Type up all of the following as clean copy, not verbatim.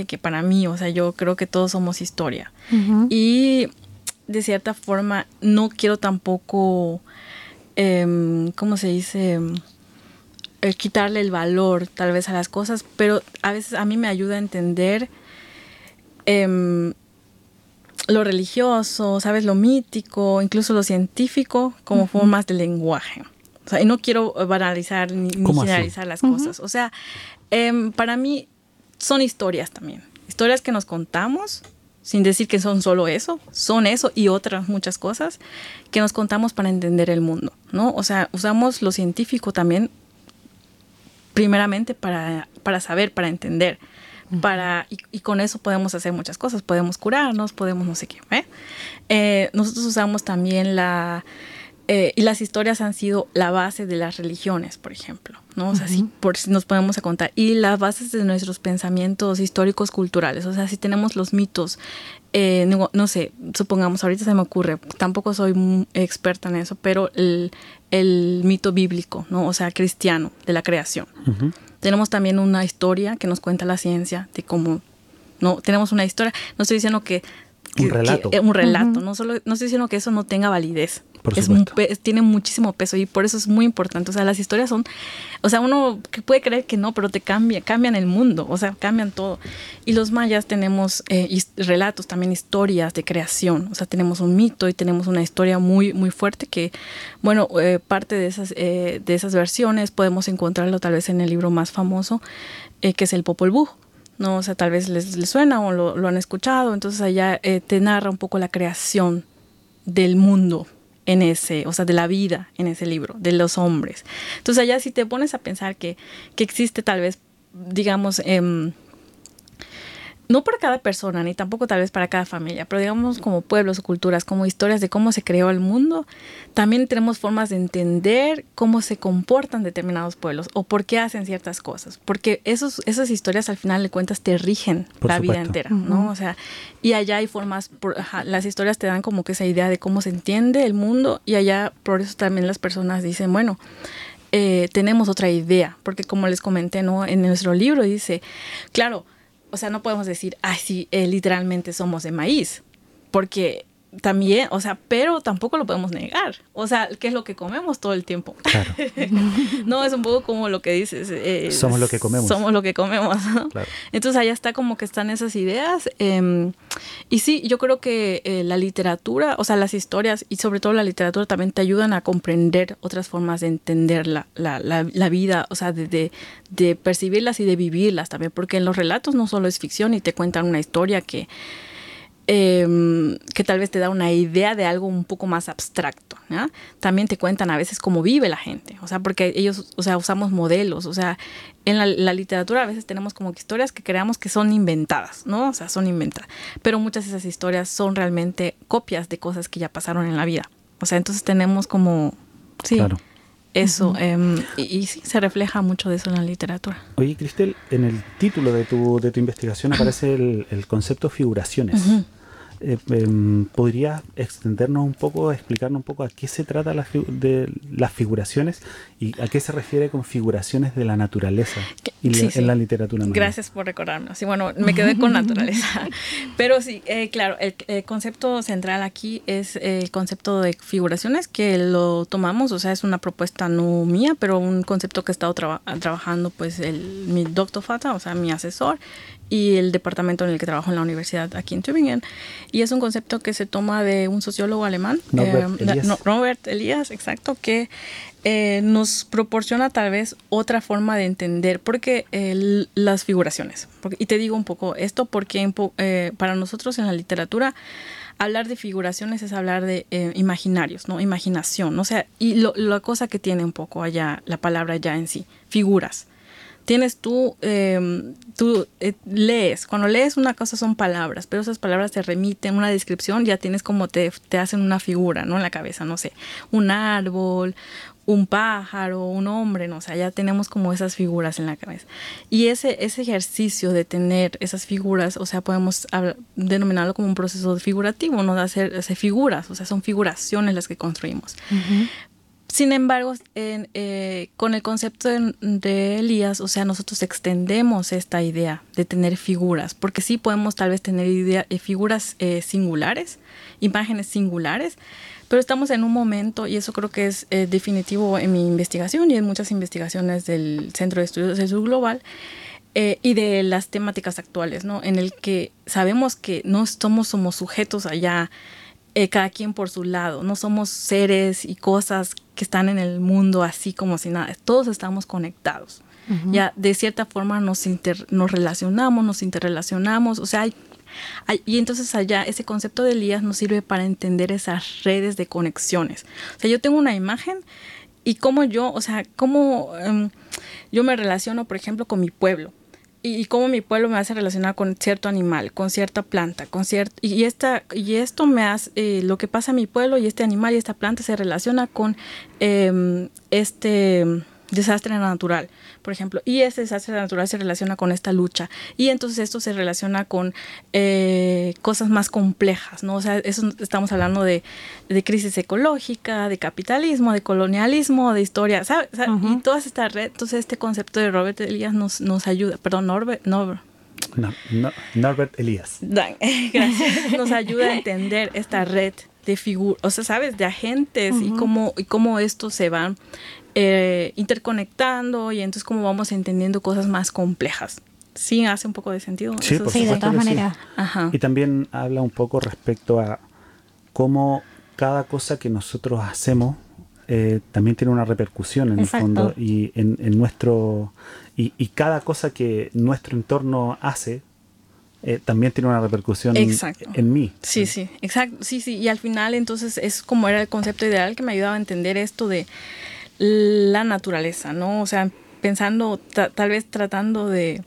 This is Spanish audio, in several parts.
que para mí, o sea, yo creo que todos somos historia. Y de cierta forma no quiero tampoco, ¿cómo se dice? Quitarle el valor tal vez a las cosas, pero a veces a mí me ayuda a entender lo religioso, ¿sabes? Lo mítico, incluso lo científico como formas de lenguaje. O sea, y no quiero banalizar ni generalizar las cosas. O sea, para mí son historias también. Historias que nos contamos, sin decir que son solo eso, son eso y otras muchas cosas que nos contamos para entender el mundo, ¿no? O sea, usamos lo científico también primeramente para saber, para entender. Y con eso podemos hacer muchas cosas. Podemos curarnos, podemos no sé qué. Nosotros usamos también y las historias han sido la base de las religiones, por ejemplo, ¿no? O sea, si nos podemos a contar. Y las bases de nuestros pensamientos históricos culturales. O sea, si tenemos los mitos, no sé, supongamos, ahorita se me ocurre, tampoco soy experta en eso, pero el mito bíblico, ¿no? O sea, cristiano, de la creación. Tenemos también una historia que nos cuenta la ciencia de cómo, no tenemos una historia, no estoy diciendo que un relato. Un relato, no estoy diciendo que eso no tenga validez. Tiene muchísimo peso y por eso es muy importante. O sea, las historias son, o sea, uno que puede creer que no, pero cambian el mundo, o sea, cambian todo. Y los mayas tenemos relatos, también historias de creación. O sea, tenemos un mito y tenemos una historia muy, muy fuerte que, bueno, parte de esas versiones podemos encontrarlo tal vez en el libro más famoso, que es el Popol Vuh. No, o sea, tal vez les suena o lo han escuchado. Entonces allá te narra un poco la creación del mundo o sea, de la vida en ese libro, de los hombres. Entonces allá si te pones a pensar que existe tal vez, digamos, no para cada persona, ni tampoco tal vez para cada familia, pero digamos como pueblos o culturas, como historias de cómo se creó el mundo, también tenemos formas de entender cómo se comportan determinados pueblos o por qué hacen ciertas cosas. Porque esas historias al final de cuentas te rigen la vida entera, ¿no? O sea, y allá hay formas, las historias te dan como que esa idea de cómo se entiende el mundo y allá por eso también las personas dicen, bueno, tenemos otra idea, porque como les comenté, ¿no? En nuestro libro dice, claro, o sea, no podemos decir, sí, literalmente somos de maíz, porque también, o sea, pero tampoco lo podemos negar. O sea, ¿qué es lo que comemos todo el tiempo? Claro. No, es un poco como lo que dices. Somos lo que comemos. Somos lo que comemos, ¿no? Claro. Entonces, allá está como que están esas ideas. Y sí, yo creo que la literatura, o sea, las historias y sobre todo la literatura también te ayudan a comprender otras formas de entender la vida, o sea, de percibirlas y de vivirlas también, porque en los relatos no solo es ficción y te cuentan una historia que tal vez te da una idea de algo un poco más abstracto, ¿ya? También te cuentan a veces cómo vive la gente, o sea, porque ellos, o sea, usamos modelos, o sea, en la literatura a veces tenemos como historias que creamos que son inventadas, ¿no? O sea, son inventadas, pero muchas de esas historias son realmente copias de cosas que ya pasaron en la vida, o sea, entonces tenemos como, sí, claro, eso, y sí, se refleja mucho de eso en la literatura. Oye, Cristel, en el título de tu investigación aparece el concepto figuraciones. ¿Podrías extendernos un poco, explicarnos un poco a qué se trata de las figuraciones y a qué se refiere con figuraciones de la naturaleza en la literatura? Gracias por recordarme. Sí, bueno, me quedé con naturaleza. Pero sí, claro, el concepto central aquí es el concepto de figuraciones que lo tomamos, o sea, es una propuesta no mía, pero un concepto que he estado trabajando pues mi doctor Fata, o sea, mi asesor, y el departamento en el que trabajo en la universidad aquí en Tübingen. Y es un concepto que se toma de un sociólogo alemán, Robert Elias, exacto, que nos proporciona tal vez otra forma de entender porque las figuraciones. Y te digo un poco esto porque para nosotros en la literatura hablar de figuraciones es hablar de imaginarios, ¿no? Imaginación, o sea, y la cosa que tiene un poco allá, la palabra ya en sí, figuras. Tienes tú lees, cuando lees una cosa son palabras, pero esas palabras te remiten una descripción, ya tienes como te hacen una figura, ¿no? En la cabeza, no sé, un árbol, un pájaro, un hombre, no sé, ya tenemos como esas figuras en la cabeza. Y ese ejercicio de tener esas figuras, o sea, podemos denominarlo como un proceso figurativo, ¿no? De hacer figuras, o sea, son figuraciones las que construimos. Sin embargo, con el concepto de Elías, o sea, nosotros extendemos esta idea de tener figuras, porque sí podemos tal vez tener figuras singulares, imágenes singulares, pero estamos en un momento, y eso creo que es definitivo en mi investigación y en muchas investigaciones del Centro de Estudios del Sur Global, y de las temáticas actuales, ¿no? En el que sabemos que no somos sujetos allá, cada quien por su lado, no somos seres y cosas que están en el mundo así como si nada, todos estamos conectados. Uh-huh. Ya de cierta forma nos relacionamos, nos interrelacionamos, o sea, y entonces allá ese concepto de Elías nos sirve para entender esas redes de conexiones. O sea, yo tengo una imagen y cómo yo me relaciono, por ejemplo, con mi pueblo. Y cómo mi pueblo me hace relacionar con cierto animal, con cierta planta, y esto me hace, lo que pasa en mi pueblo y este animal y esta planta se relaciona con este desastre natural, por ejemplo, y ese desastre natural se relaciona con esta lucha, y entonces esto se relaciona con cosas más complejas, ¿no? O sea, eso estamos hablando de crisis ecológica, de capitalismo, de colonialismo, de historia, ¿sabes? Uh-huh. Y toda esta red, entonces este concepto de Robert Elías nos ayuda, perdón, Norbert Elías. Gracias. Nos ayuda a entender esta red de figuras, o sea, ¿sabes? De agentes, uh-huh. y cómo estos se van interconectando, y entonces cómo vamos entendiendo cosas más complejas. Sí, hace un poco de sentido. Sí, eso sí, de todas maneras. Sí. Ajá. Y también habla un poco respecto a cómo cada cosa que nosotros hacemos también tiene una repercusión en Exacto. el fondo, y en nuestro y cada cosa que nuestro entorno hace también tiene una repercusión en mí. Sí, exacto. Sí, y al final entonces es como era el concepto ideal que me ayudaba a entender esto de la naturaleza, ¿no? O sea, pensando, tal vez tratando de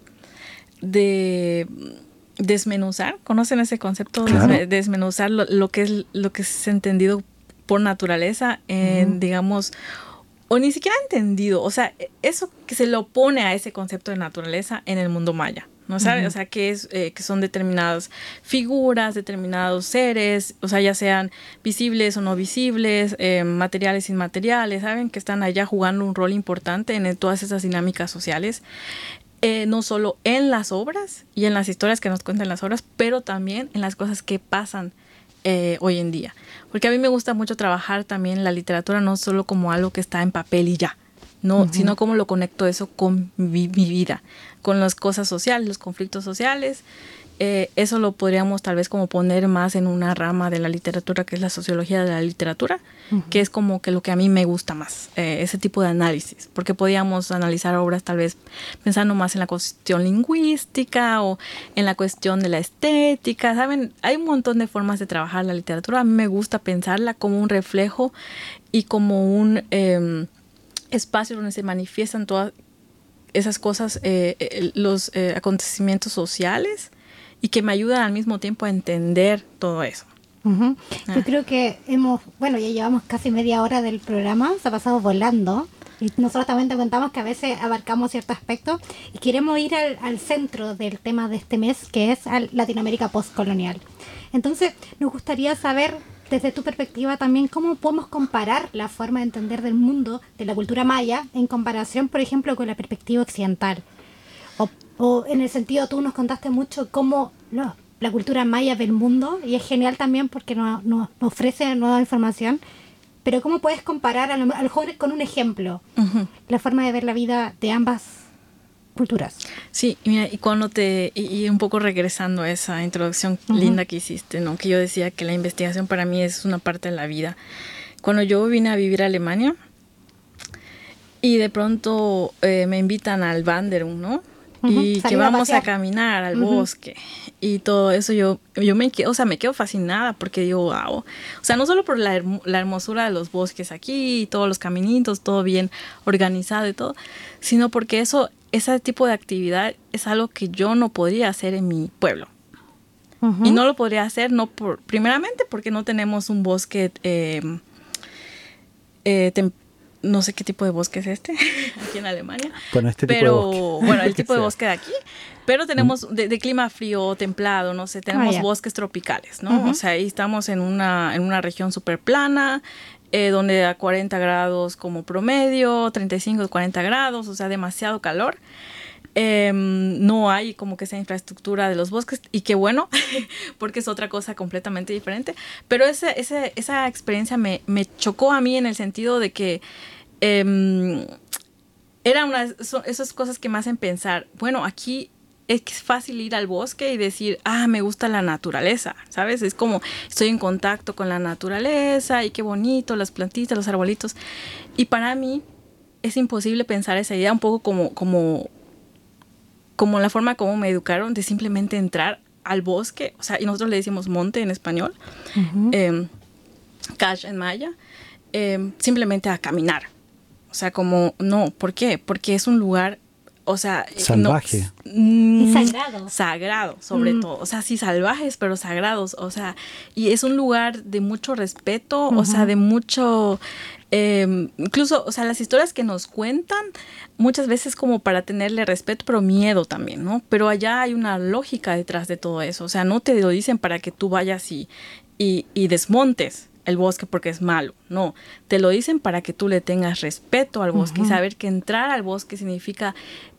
desmenuzar, ¿conocen ese concepto? Claro. Desmenuzar lo que es entendido por naturaleza, digamos, o ni siquiera entendido, o sea, eso que se le opone a ese concepto de naturaleza en el mundo maya, ¿no sabes? Uh-huh. O sea, que son determinadas figuras, determinados seres, o sea, ya sean visibles o no visibles, materiales, inmateriales, ¿saben? Que están allá jugando un rol importante en todas esas dinámicas sociales, no solo en las obras y en las historias que nos cuentan las obras, pero también en las cosas que pasan hoy en día. Porque a mí me gusta mucho trabajar también la literatura, no solo como algo que está en papel y ya, no, uh-huh. sino cómo lo conecto eso con mi vida, con las cosas sociales, los conflictos sociales. Eso lo podríamos tal vez como poner más en una rama de la literatura que es la sociología de la literatura, uh-huh. que es como que lo que a mí me gusta más, ese tipo de análisis, porque podíamos analizar obras tal vez pensando más en la cuestión lingüística o en la cuestión de la estética, ¿saben? Hay un montón de formas de trabajar la literatura. A mí me gusta pensarla como un reflejo y como un espacio donde se manifiestan todas esas cosas, los acontecimientos sociales, y que me ayudan al mismo tiempo a entender todo eso. Uh-huh. Yo creo que ya llevamos casi media hora del programa, se ha pasado volando, y nosotros también te contamos que a veces abarcamos ciertos aspectos, y queremos ir al centro del tema de este mes, que es Latinoamérica postcolonial. Entonces, nos gustaría saber, desde tu perspectiva también, cómo podemos comparar la forma de entender del mundo, de la cultura maya, en comparación, por ejemplo, con la perspectiva occidental. O en el sentido, tú nos contaste mucho cómo la cultura maya ve el mundo, y es genial también porque nos ofrece nueva información, pero ¿cómo puedes comparar a lo mejor con un ejemplo uh-huh. la forma de ver la vida de ambas culturas? Sí, mira, y un poco regresando a esa introducción uh-huh. linda que hiciste, ¿no? Que yo decía que la investigación para mí es una parte de la vida. Cuando yo vine a vivir a Alemania y de pronto me invitan al Wanderung, ¿no? Y que vamos a caminar al uh-huh. bosque y todo eso, yo me quedo fascinada, porque digo, wow, o sea, no solo por la hermosura de los bosques aquí, todos los caminitos, todo bien organizado y todo, sino porque ese tipo de actividad es algo que yo no podría hacer en mi pueblo. Uh-huh. Y no lo podría hacer, primeramente porque no tenemos un bosque no sé qué tipo de bosque es aquí en Alemania. Bueno, tipo de bosque. Bueno, el tipo de bosque de aquí. Pero tenemos de clima frío, templado, no sé, tenemos bosques tropicales, ¿no? Uh-huh. O sea, ahí estamos en una región súper plana, donde a 40 grados como promedio, 35, 40 grados, o sea, demasiado calor. No hay como que esa infraestructura de los bosques, y qué bueno, porque es otra cosa completamente diferente. Pero esa experiencia me chocó a mí en el sentido de que esas cosas que me hacen pensar, bueno, aquí es fácil ir al bosque y decir, me gusta la naturaleza, ¿sabes? Es como estoy en contacto con la naturaleza y qué bonito, las plantitas, los arbolitos. Y para mí es imposible pensar esa idea un poco como la forma como me educaron de simplemente entrar al bosque, o sea, y nosotros le decimos monte en español, cash en maya, simplemente a caminar. O sea, como, no, ¿por qué? Porque es un lugar, o sea... salvaje. Y sagrado. Sagrado, sobre todo. O sea, sí, salvajes, pero sagrados. O sea, y es un lugar de mucho respeto, o sea, de mucho... incluso, o sea, las historias que nos cuentan muchas veces como para tenerle respeto, pero miedo también, ¿no? Pero allá hay una lógica detrás de todo eso. O sea, no te lo dicen para que tú vayas y desmontes el bosque porque es malo. No, te lo dicen para que tú le tengas respeto al bosque y saber que entrar al bosque significa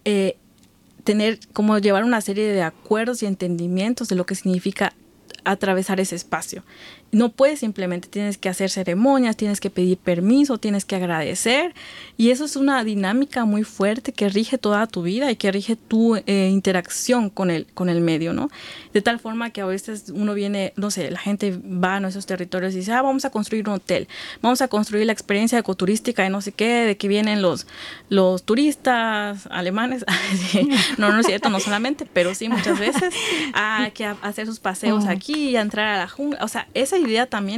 tener, como llevar una serie de acuerdos y entendimientos de lo que significa atravesar ese espacio. No puedes simplemente, tienes que hacer ceremonias, tienes que pedir permiso, tienes que agradecer, y eso es una dinámica muy fuerte que rige toda tu vida y que rige tu interacción con el medio, ¿no? De tal forma que a veces uno viene, no sé, la gente va a nuestros territorios y dice, vamos a construir un hotel, vamos a construir la experiencia ecoturística de no sé qué, de que vienen los turistas alemanes, no es cierto, no solamente, pero sí muchas veces, a hacer sus paseos aquí, a entrar a la jungla, o sea, esa idea también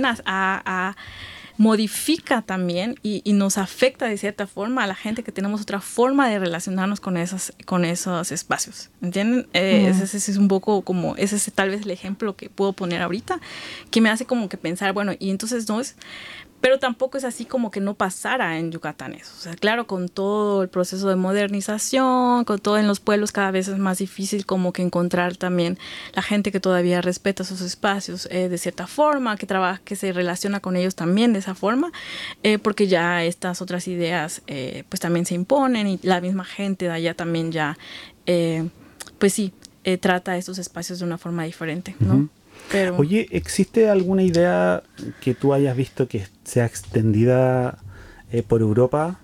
modifica también y nos afecta de cierta forma a la gente que tenemos otra forma de relacionarnos con esos espacios, ¿entienden? Ese es un poco como, ese es tal vez el ejemplo que puedo poner ahorita, que me hace como que pensar, bueno, y entonces no es... Pero tampoco es así como que no pasara en Yucatán eso. O sea, claro, con todo el proceso de modernización, con todo en los pueblos cada vez es más difícil como que encontrar también la gente que todavía respeta sus espacios de cierta forma, que trabaja, que se relaciona con ellos también de esa forma, porque ya estas otras ideas pues también se imponen y la misma gente de allá también ya, pues sí, trata estos espacios de una forma diferente, ¿no? Pero... Oye, ¿existe alguna idea que tú hayas visto que sea extendida por Europa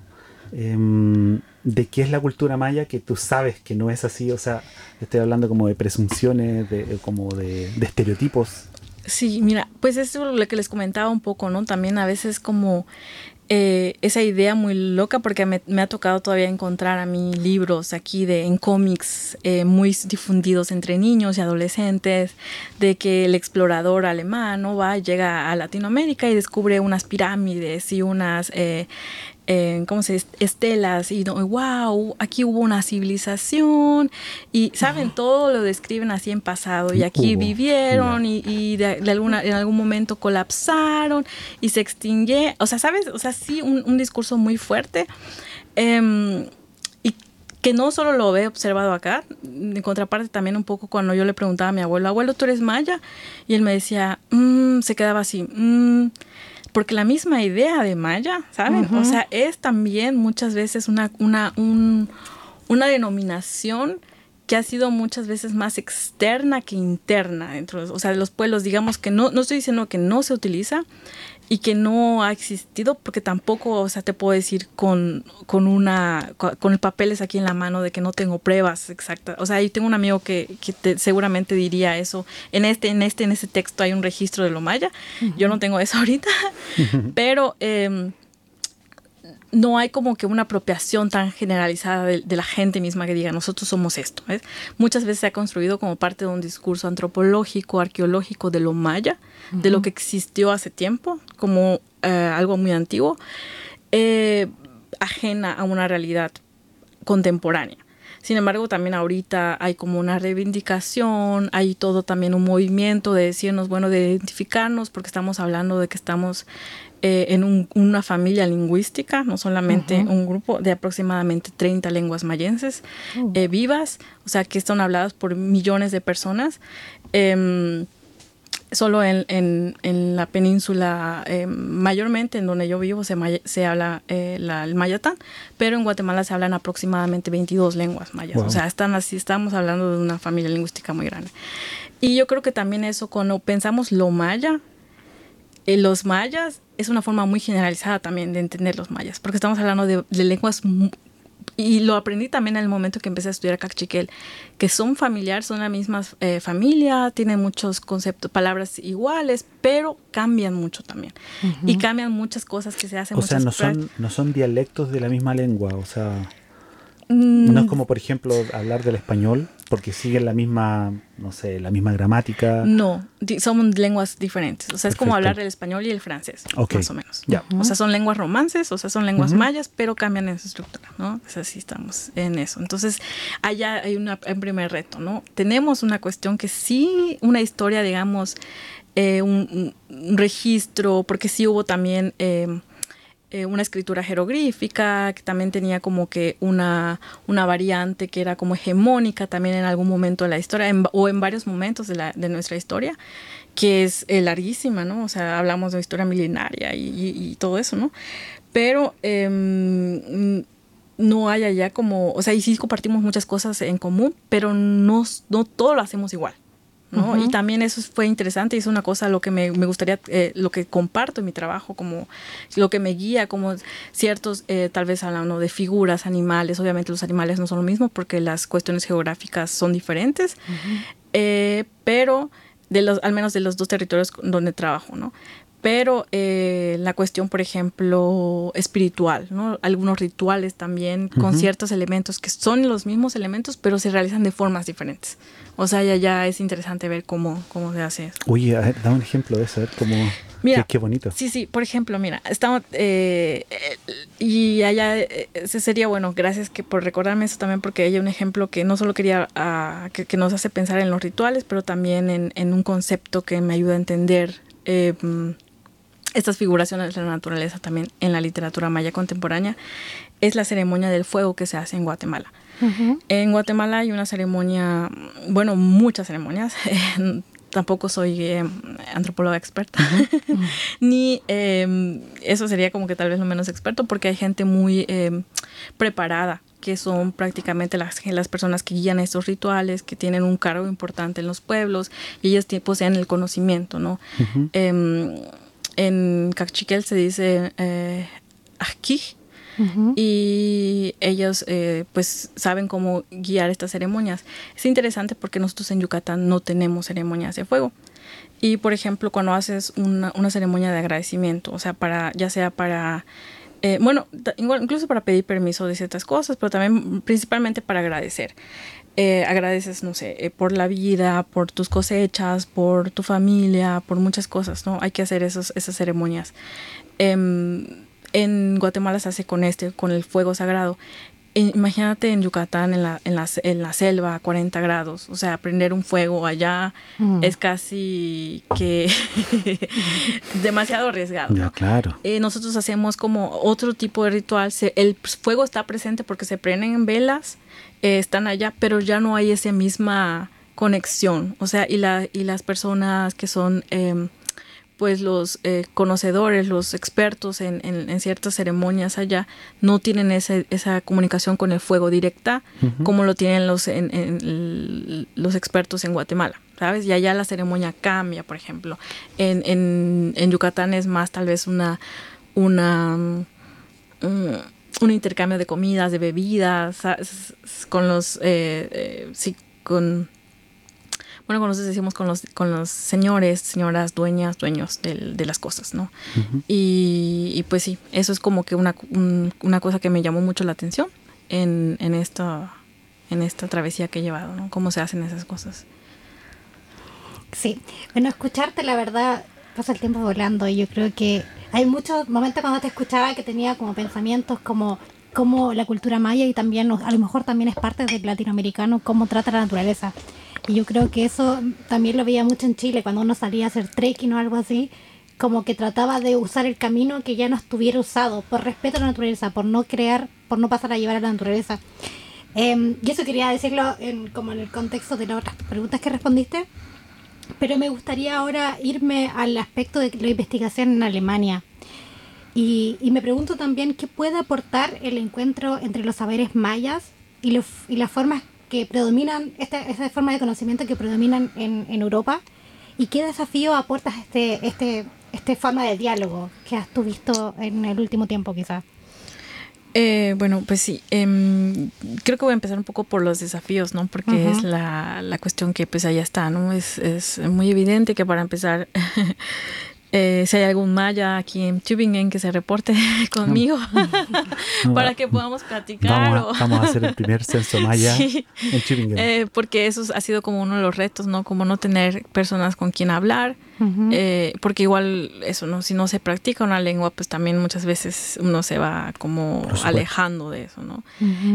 de qué es la cultura maya que tú sabes que no es así? O sea, estoy hablando como de presunciones, como de estereotipos. Sí, mira, pues eso es lo que les comentaba un poco, ¿no? También a veces como esa idea muy loca, porque me ha tocado todavía encontrar a mí libros aquí en cómics muy difundidos entre niños y adolescentes, de que el explorador alemán, ¿no? llega a Latinoamérica y descubre unas pirámides y unas... estelas y wow, aquí hubo una civilización y saben, todo lo describen así en pasado y aquí vivieron y en algún momento colapsaron y se extinguieron, o sea, ¿sabes? O sea, sí, un discurso muy fuerte y que no solo lo he observado acá, en contraparte también un poco cuando yo le preguntaba a mi abuelo, ¿tú eres maya? Y él me decía, se quedaba así, porque la misma idea de maya, ¿saben? O sea, es también muchas veces una denominación que ha sido muchas veces más externa que interna dentro, o sea, de los pueblos. Digamos que no estoy diciendo que no se utiliza y que no ha existido, porque tampoco, o sea, te puedo decir con el papeles aquí en la mano de que no tengo pruebas exactas. O sea, yo tengo un amigo que seguramente diría eso. En ese texto hay un registro de lo maya. Yo no tengo eso ahorita, pero no hay como que una apropiación tan generalizada de la gente misma que diga, nosotros somos esto, ¿ves? Muchas veces se ha construido como parte de un discurso antropológico, arqueológico de lo maya, de lo que existió hace tiempo, como algo muy antiguo, ajena a una realidad contemporánea. Sin embargo, también ahorita hay como una reivindicación, hay todo también un movimiento de decirnos, bueno, de identificarnos, porque estamos hablando de que estamos en una familia lingüística, no solamente un grupo de aproximadamente 30 lenguas mayenses vivas, o sea, que están habladas por millones de personas. solo en la península, mayormente en donde yo vivo, se habla el mayatán, pero en Guatemala se hablan aproximadamente 22 lenguas mayas. Wow. O sea, estamos hablando de una familia lingüística muy grande. Y yo creo que también eso, cuando pensamos lo maya, los mayas es una forma muy generalizada también de entender los mayas, porque estamos hablando de lenguas, y lo aprendí también en el momento que empecé a estudiar Cachiquel, que son familiares, son la misma familia, tienen muchos conceptos, palabras iguales, pero cambian mucho también. Uh-huh. Y cambian muchas cosas que se hacen. O sea, no son dialectos de la misma lengua, o sea, no es como, por ejemplo, hablar del español, porque siguen la misma, no sé, la misma gramática. No, son lenguas diferentes. O sea, Perfecto. Es como hablar el español y el francés, okay. Más o menos. Yeah. O sea, son lenguas romances, o sea, son lenguas mayas, pero cambian en su estructura, ¿no? O sea, sí estamos en eso. Entonces, allá hay un primer reto, ¿no? Tenemos una cuestión que sí, una historia, digamos, un registro, porque sí hubo también una escritura jeroglífica, que también tenía como que una variante que era como hegemónica también en algún momento de la historia, o en varios momentos de nuestra historia, que es larguísima, ¿no? O sea, hablamos de historia milenaria y todo eso, ¿no? Pero no hay allá como, o sea, y sí compartimos muchas cosas en común, pero no todo lo hacemos igual, ¿no? Uh-huh. Y también eso fue interesante y es una cosa lo que me gustaría, lo que comparto en mi trabajo, como lo que me guía, como ciertos, tal vez hablando de figuras, animales. Obviamente los animales no son lo mismo porque las cuestiones geográficas son diferentes, uh-huh. Pero al menos de los dos territorios donde trabajo, ¿no? Pero la cuestión, por ejemplo, espiritual, ¿no? Algunos rituales también uh-huh. con ciertos elementos que son los mismos elementos, pero se realizan de formas diferentes. O sea, ya es interesante ver cómo se hace eso. Oye, a ver, da un ejemplo de eso, a ver cómo... Mira, qué bonito. Sí, por ejemplo, mira, estamos... y allá sería bueno, gracias por recordarme eso también, porque hay un ejemplo que no solo quería... que nos hace pensar en los rituales, pero también en un concepto que me ayuda a entender... estas figuraciones de la naturaleza también en la literatura maya contemporánea, es la ceremonia del fuego que se hace en Guatemala. Uh-huh. En Guatemala hay una ceremonia, bueno, muchas ceremonias, tampoco soy antropóloga experta, uh-huh. Ni eso sería como que tal vez lo menos experto, porque hay gente muy preparada, que son prácticamente las personas que guían estos rituales, que tienen un cargo importante en los pueblos, y ellas poseen el conocimiento, ¿no? Uh-huh. En Cachiquel se dice Ajquij, uh-huh. Y ellos pues saben cómo guiar estas ceremonias. Es interesante porque nosotros en Yucatán no tenemos ceremonias de fuego. Y por ejemplo, cuando haces una ceremonia de agradecimiento, o sea, ya sea para... bueno, incluso para pedir permiso de ciertas cosas, pero también principalmente para agradecer. Agradeces, no sé, por la vida, por tus cosechas, por tu familia, por muchas cosas, ¿no? Hay que hacer esas ceremonias. En Guatemala se hace con el fuego sagrado. Imagínate en Yucatán, en la selva, a 40 grados. O sea, prender un fuego allá es casi que demasiado arriesgado, ¿no? Ya, claro. Nosotros hacemos como otro tipo de ritual. El fuego está presente porque se prenden velas, están allá, pero ya no hay esa misma conexión. O sea, y las personas que son... pues los conocedores, los expertos en ciertas ceremonias allá no tienen esa comunicación con el fuego directa, uh-huh. como lo tienen los expertos en Guatemala, ¿sabes? Y allá la ceremonia cambia, por ejemplo. En Yucatán es más tal vez un intercambio de comidas, de bebidas, con los... Bueno, nosotros decimos con los señores, señoras, dueñas, dueños de las cosas, ¿no? Uh-huh. Y pues sí, eso es como que una cosa que me llamó mucho la atención en esta travesía que he llevado, ¿no? Cómo se hacen esas cosas. Sí, bueno, escucharte la verdad pasa el tiempo volando y yo creo que hay muchos momentos cuando te escuchaba que tenía como pensamientos como la cultura maya y también a lo mejor también es parte del latinoamericano, cómo trata la naturaleza. Y yo creo que eso también lo veía mucho en Chile, cuando uno salía a hacer trekking o algo así, como que trataba de usar el camino que ya no estuviera usado, por respeto a la naturaleza, por no pasar a llevar a la naturaleza. Y eso quería decirlo como en el contexto de las otras preguntas que respondiste, Pero me gustaría ahora irme al aspecto de la investigación en Alemania. Y me pregunto también qué puede aportar el encuentro entre los saberes mayas y las formas que predominan, esta forma de conocimiento que predominan en Europa, y qué desafío aporta este forma de diálogo que has tú visto en el último tiempo quizás. Bueno, pues sí, creo que voy a empezar un poco por los desafíos, ¿no? Porque es la cuestión que pues allá está, ¿no? Es muy evidente que para empezar, si hay algún maya aquí en Tübingen que se reporte conmigo para que podamos platicar. Vamos a hacer el primer censo maya sí, en Tübingen. Porque eso ha sido como uno de los retos, ¿no? Como no tener personas con quien hablar. Porque igual eso, ¿no? Si no se practica una lengua, pues también muchas veces uno se va como alejando de eso, ¿no?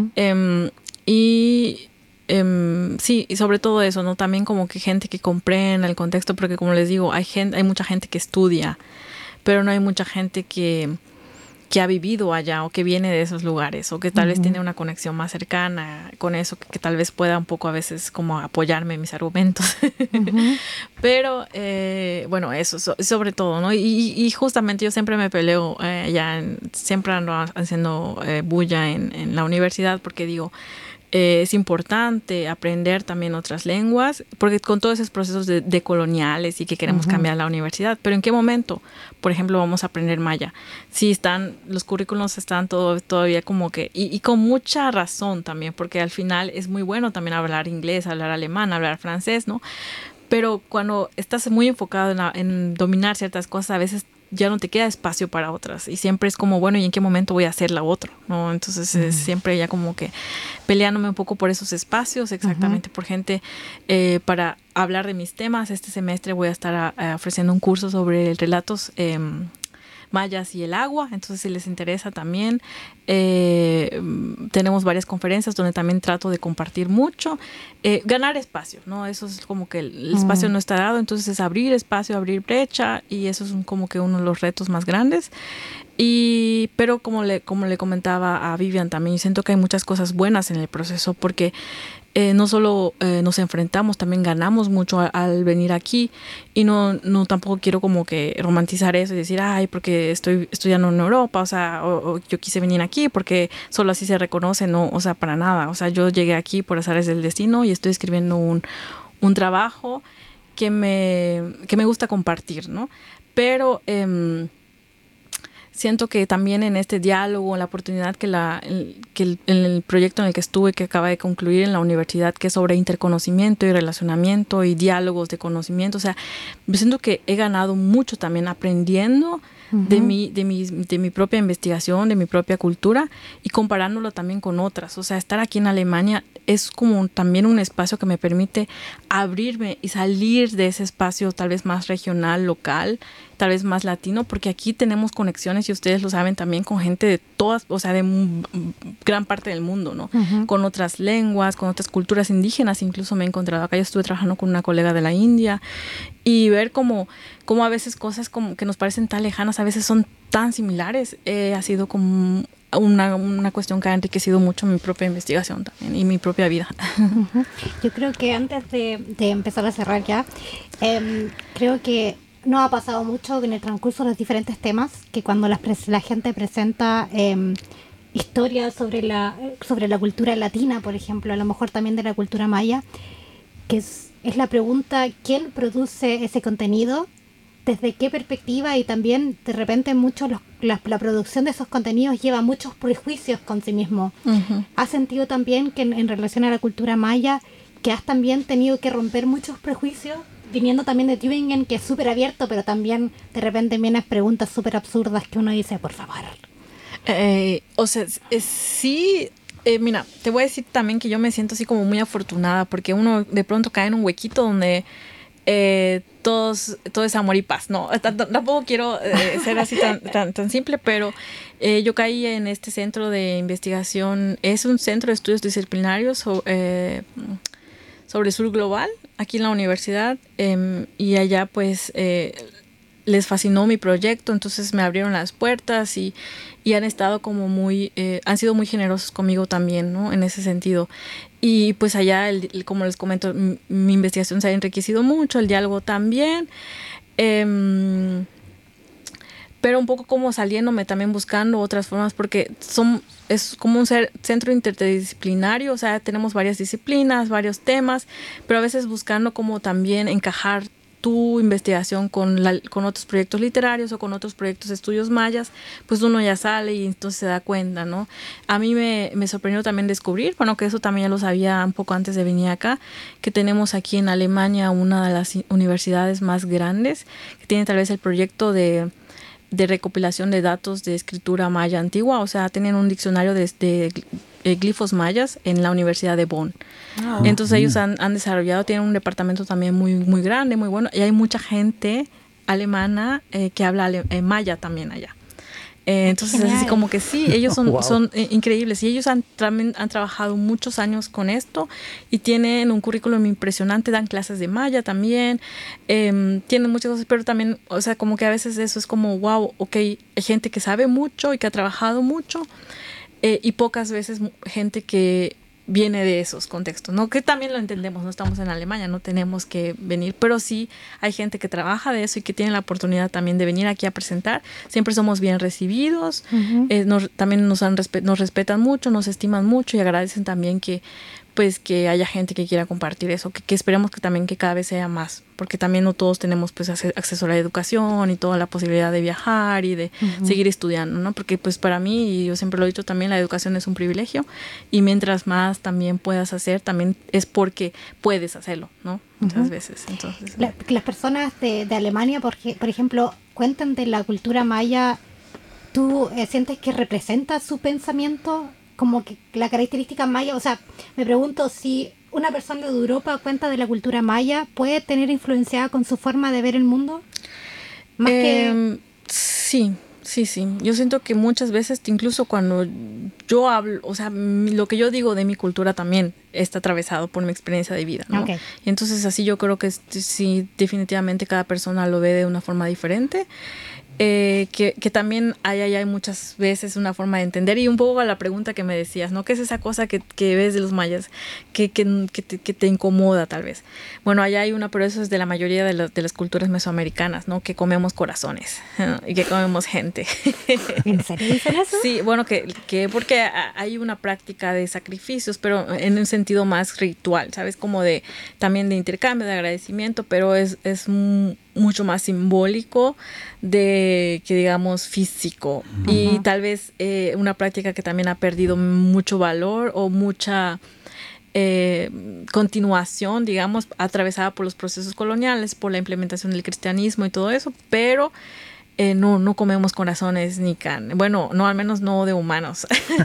Sí, y sobre todo eso, ¿no? También como que gente que comprenda el contexto, porque como les digo, hay mucha gente que estudia, pero no hay mucha gente que ha vivido allá o que viene de esos lugares o que tal vez tiene una conexión más cercana con eso, que tal vez pueda un poco a veces como apoyarme en mis argumentos. Pero, bueno, eso sobre todo, ¿no? Y justamente yo siempre me peleo, siempre ando haciendo bulla en la universidad porque digo, es importante aprender también otras lenguas, porque con todos esos procesos de coloniales y que queremos cambiar la universidad, pero ¿en qué momento, por ejemplo, vamos a aprender maya? Si los currículos están todavía como que, y con mucha razón también, porque al final es muy bueno también hablar inglés, hablar alemán, hablar francés, ¿no? Pero cuando estás muy enfocado en dominar ciertas cosas, a veces ya no te queda espacio para otras y siempre es como, bueno, ¿y en qué momento voy a hacer la otra? ¿No? Entonces es siempre ya como que peleándome un poco por esos espacios, exactamente por gente para hablar de mis temas. Este semestre voy a estar ofreciendo un curso sobre relatos mayas y el agua, entonces si les interesa también, tenemos varias conferencias donde también trato de compartir mucho, ganar espacio, ¿no? Eso es como que el espacio no está dado, entonces es abrir espacio, abrir brecha, y eso es como que uno de los retos más grandes. Pero como le comentaba a Vivian también, siento que hay muchas cosas buenas en el proceso porque no solo nos enfrentamos, también ganamos mucho al venir aquí, y no tampoco quiero como que romantizar eso y decir, ay, porque estoy estudiando en Europa, o sea, o yo quise venir aquí porque solo así se reconoce, no, o sea, para nada. O sea, yo llegué aquí por azares del destino y estoy escribiendo un trabajo que me gusta compartir, ¿no? Pero siento que también en este diálogo, en la oportunidad en el proyecto en el que estuve, que acaba de concluir en la universidad, que es sobre interconocimiento y relacionamiento y diálogos de conocimiento, o sea, me siento que he ganado mucho también aprendiendo de mi propia investigación, de mi propia cultura, y comparándolo también con otras. O sea, estar aquí en Alemania es como también un espacio que me permite abrirme y salir de ese espacio tal vez más regional, local, tal vez más latino, porque aquí tenemos conexiones, y ustedes lo saben también, con gente de todas, o sea, de gran parte del mundo, ¿no? Con otras lenguas, con otras culturas indígenas, incluso me he encontrado acá. Yo estuve trabajando con una colega de la India, y ver cómo a veces cosas como que nos parecen tan lejanas, a veces son tan similares, ha sido como una cuestión que ha enriquecido mucho mi propia investigación también y mi propia vida. Yo creo que antes de empezar a cerrar ya, creo que nos ha pasado mucho en el transcurso de los diferentes temas, que cuando la gente presenta historias sobre la cultura latina, por ejemplo, a lo mejor también de la cultura maya, que es la pregunta, ¿quién produce ese contenido? ¿Desde qué perspectiva? Y también de repente la producción de esos contenidos lleva muchos prejuicios con sí mismo. ¿Has sentido también que en relación a la cultura maya, que has también tenido que romper muchos prejuicios, viniendo también de Tübingen, que es súper abierto, pero también de repente vienen preguntas súper absurdas que uno dice, por favor? O sea, sí... mira, te voy a decir también que yo me siento así como muy afortunada, porque uno de pronto cae en un huequito donde todo es amor y paz. No, tampoco quiero ser así tan simple, pero yo caí en este centro de investigación. Es un centro de estudios disciplinarios sobre el sur global, aquí en la universidad, y allá pues les fascinó mi proyecto, entonces me abrieron las puertas y han estado como han sido muy generosos conmigo también, ¿no? En ese sentido. Y pues allá, como les comento, mi investigación se ha enriquecido mucho, el diálogo también. Pero un poco como saliéndome también buscando otras formas, porque es como un centro interdisciplinario, o sea, tenemos varias disciplinas, varios temas, pero a veces buscando como también encajar tu investigación con otros proyectos literarios o con otros proyectos de estudios mayas, pues uno ya sale y entonces se da cuenta, ¿no? A mí me sorprendió también descubrir, bueno, que eso también ya lo sabía un poco antes de venir acá, que tenemos aquí en Alemania una de las universidades más grandes, que tiene tal vez el proyecto de recopilación de datos de escritura maya antigua, o sea, tienen un diccionario de glifos mayas en la Universidad de Bonn. Oh. Entonces ellos han desarrollado, tienen un departamento también muy, muy grande, muy bueno, y hay mucha gente alemana que habla maya también allá. Entonces así como que sí, ellos son increíbles y ellos también han trabajado muchos años con esto y tienen un currículum impresionante, dan clases de maya también, tienen muchas cosas, pero también, o sea, como que a veces eso es como, wow, ok, hay gente que sabe mucho y que ha trabajado mucho y pocas veces gente que viene de esos contextos, ¿no? Que también lo entendemos, no estamos en Alemania, no tenemos que venir, pero sí hay gente que trabaja de eso y que tiene la oportunidad también de venir aquí a presentar. Siempre somos bien recibidos, también nos respetan mucho, nos estiman mucho y agradecen también que haya gente que quiera compartir eso, que esperemos que también que cada vez sea más, porque también no todos tenemos pues acceso a la educación y toda la posibilidad de viajar y de seguir estudiando, ¿no? Porque pues para mí, y yo siempre lo he dicho también, la educación es un privilegio y mientras más también puedas hacer, también es porque puedes hacerlo, ¿no? Muchas veces. Entonces, las personas de Alemania, por ejemplo, cuentan de la cultura maya. ¿Tú sientes que representa su pensamiento? Como que la característica maya, o sea, me pregunto si una persona de Europa cuenta de la cultura maya, ¿puede tener influenciada con su forma de ver el mundo? Más que... Sí. Yo siento que muchas veces, incluso cuando yo hablo, o sea, lo que yo digo de mi cultura también está atravesado por mi experiencia de vida, ¿no? Okay. Y entonces así yo creo que sí, definitivamente cada persona lo ve de una forma diferente. Que también hay muchas veces una forma de entender y un poco a la pregunta que me decías, ¿no? ¿Qué es esa cosa que ves de los mayas que te incomoda tal vez? Bueno, allá hay una, pero eso es de la mayoría de las culturas mesoamericanas, ¿no? Que comemos corazones, ¿no? Y que comemos gente. ¿En serio dicen eso? Sí, bueno, que porque hay una práctica de sacrificios, pero en un sentido más ritual, ¿sabes? Como también de intercambio, de agradecimiento, pero es mucho más simbólico de que digamos físico y tal vez una práctica que también ha perdido mucho valor o mucha continuación, digamos, atravesada por los procesos coloniales, por la implementación del cristianismo y todo eso, pero no comemos corazones ni carne. Bueno, no, al menos no de humanos.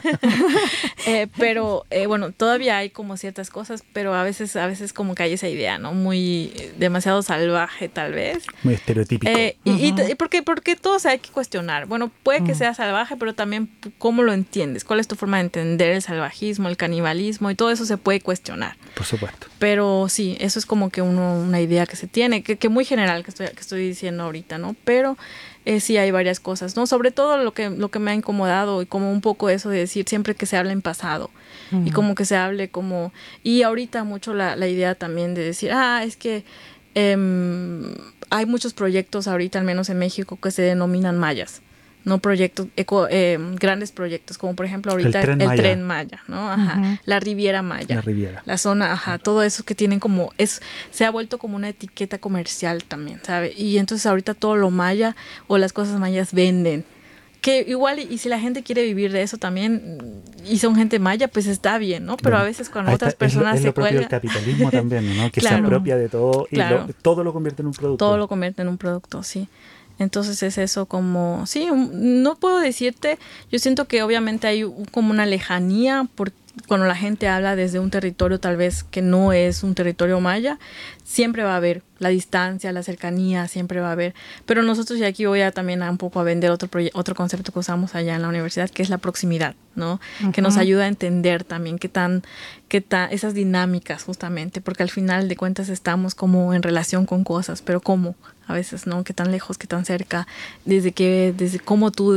Pero bueno, todavía hay como ciertas cosas, pero a veces como que hay esa idea, ¿no? Muy demasiado salvaje, tal vez. Muy estereotípico. Y porque todo se hay que cuestionar. Bueno, puede que sea salvaje, pero también cómo lo entiendes, cuál es tu forma de entender el salvajismo, el canibalismo, y todo eso se puede cuestionar. Por supuesto. Pero sí, eso es como que una idea que se tiene, que muy general que estoy diciendo ahorita, ¿no? Pero sí hay varias cosas, ¿no? Sobre todo lo que me ha incomodado y como un poco eso de decir siempre que se habla en pasado y como que se hable como... Y ahorita mucho la idea también de decir, es que hay muchos proyectos ahorita, al menos en México, que se denominan mayas. No proyectos, grandes proyectos, como por ejemplo ahorita el Tren Maya, ¿no? Ajá. La Riviera Maya. La zona, todo eso que tienen como, se ha vuelto como una etiqueta comercial también, ¿sabe? Y entonces ahorita todo lo maya o las cosas mayas venden. Que igual, y si la gente quiere vivir de eso también, y son gente maya, pues está bien, ¿no? Pero a veces cuando otras personas se cuelgan... Es lo propio del capitalismo también, ¿no? Que se apropia de todo y todo lo convierte en un producto. Todo lo convierte en un producto, sí. Entonces es eso como, sí, no puedo decirte, yo siento que obviamente hay como una lejanía cuando la gente habla desde un territorio tal vez que no es un territorio maya, siempre va a haber la distancia, la cercanía, siempre va a haber. Pero nosotros, y aquí voy a también un poco a vender otro concepto que usamos allá en la universidad, que es la proximidad, ¿no? Que nos ayuda a entender también qué tan esas dinámicas justamente, porque al final de cuentas estamos como en relación con cosas, pero cómo a veces, ¿no? Qué tan lejos, qué tan cerca, desde cómo tú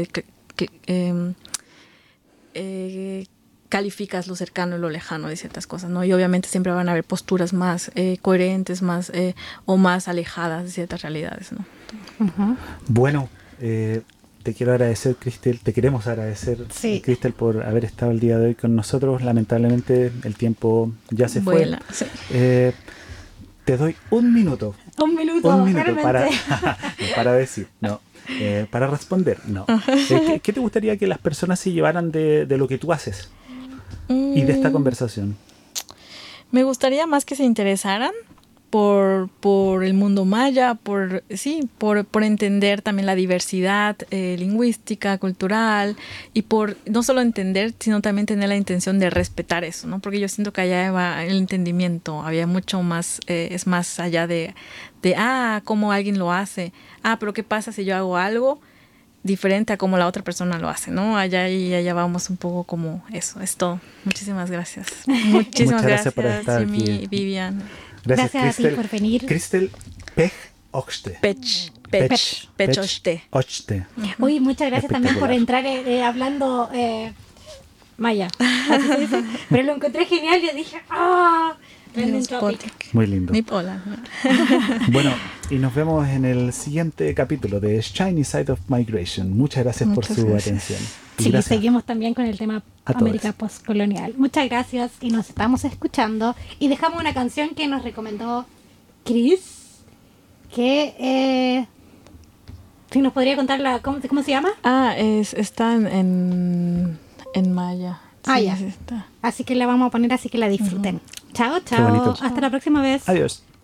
calificas lo cercano y lo lejano de ciertas cosas, ¿no? Y obviamente siempre van a haber posturas más coherentes, más o más alejadas de ciertas realidades, ¿no? Bueno, te quiero agradecer, Cristel, te queremos agradecer, sí, Cristel, por haber estado el día de hoy con nosotros. Lamentablemente el tiempo ya se fue. Sí. Te doy un minuto para decir, no, para responder, no. ¿Qué te gustaría que las personas se llevaran de lo que tú haces y de esta conversación? Me gustaría más que se interesaran por el mundo maya, por entender también la diversidad lingüística, cultural, y por no solo entender, sino también tener la intención de respetar eso, ¿no? Porque yo siento que allá va el entendimiento, había mucho más, es más allá de cómo alguien lo hace, pero ¿qué pasa si yo hago algo diferente a como la otra persona lo hace, ¿no? Allá vamos un poco como eso, es todo. Muchísimas gracias. Muchísimas gracias por estar Jimmy aquí. y Vivian. Gracias Cristel, a ti por venir. Cristel Pech-Ochte. Pech-Ochte. Uy, muchas gracias también por entrar hablando maya. Así se dice. Pero lo encontré genial y yo dije, muy lindo. Hola. Bueno, y nos vemos en el siguiente capítulo de Shiny Side of Migration. Muchas gracias por su atención. Sí, gracias. Seguimos también con el tema América postcolonial. Muchas gracias y nos estamos escuchando. Y dejamos una canción que nos recomendó Chris, que si nos podría contar ¿cómo se llama? Está en maya. Sí, ya. Está. Así que la vamos a poner, así que la disfruten. Chao, chao. Hasta la próxima vez. Adiós.